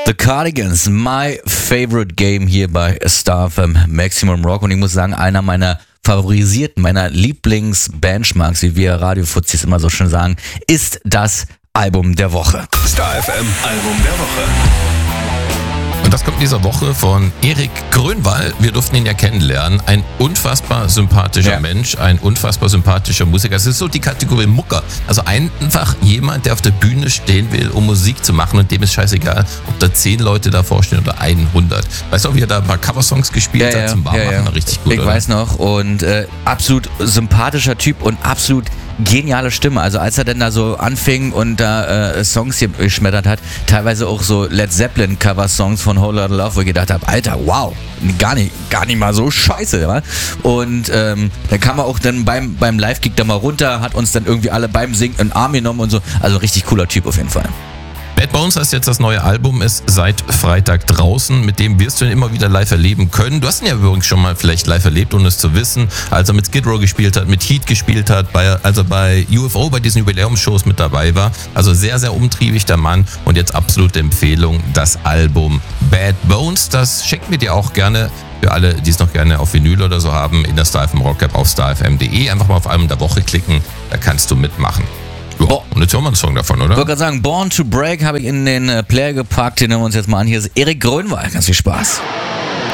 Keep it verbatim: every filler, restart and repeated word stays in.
The Cardigans, my favorite game hier bei Star F M Maximum Rock. Und ich muss sagen, einer meiner favorisierten, meiner Lieblings-Benchmarks, wie wir Radio-Fuzis immer so schön sagen, ist das Album der Woche. Star F M Album der Woche. Und das kommt diese Woche von Erik Grönwall. Wir durften ihn ja kennenlernen. Ein unfassbar sympathischer Ja. Mensch, ein unfassbar sympathischer Musiker. Es ist so die Kategorie Mucker. Also einfach jemand, der auf der Bühne stehen will, um Musik zu machen, und dem ist scheißegal, ob da zehn Leute davor stehen oder hundert. Weißt du, wie er da ein paar Coversongs gespielt Ja, hat ja, zum Warmmachen? ja, ja. Richtig gut, Ich oder? weiß noch. Und äh, absolut sympathischer Typ und absolut geniale Stimme. Also als er denn da so anfing und da äh, Songs hier geschmettert hat, teilweise auch so Led Zeppelin Cover-Songs von Whole Lotta Love, wo ich gedacht habe, Alter, wow, gar nicht, gar nicht mal so scheiße. Wa? Und ähm, dann kam er auch dann beim, beim Live-Gig da mal runter, hat uns dann irgendwie alle beim Singen in den Arm genommen und so. Also richtig cooler Typ auf jeden Fall. Bad Bones heißt jetzt das neue Album, ist seit Freitag draußen. Mit dem wirst du ihn immer wieder live erleben können. Du hast ihn ja übrigens schon mal vielleicht live erlebt, ohne es zu wissen, als er mit Skid Row gespielt hat, mit Heat gespielt hat, bei, als er bei U F O, bei diesen Jubiläumsshows mit dabei war. Also sehr, sehr umtriebig der Mann, und jetzt absolute Empfehlung, das Album Bad Bones. Das schenken wir dir auch gerne für alle, die es noch gerne auf Vinyl oder so haben, in der Star F M Rock App auf star f m punkt de. Einfach mal auf Album der Woche klicken, da kannst du mitmachen. Ja, Boah. und jetzt hören wir einen Song davon, oder? Ich wollte gerade sagen, Born to Break habe ich in den äh, Player gepackt, den hören wir uns jetzt mal an. Hier ist Erik Grönwall. Ganz viel Spaß.